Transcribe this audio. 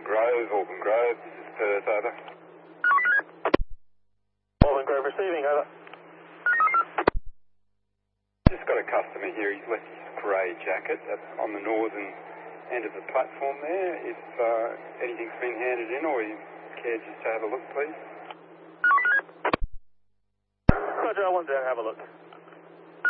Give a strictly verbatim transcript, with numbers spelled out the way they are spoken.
Grove, Auburn Grove, this is Perth, over. Auburn Grove receiving, over. Just got a customer here, he's left his grey jacket on the northern end of the platform there. If uh, anything's been handed in or you care just to have a look, please. Roger, I want to have a look.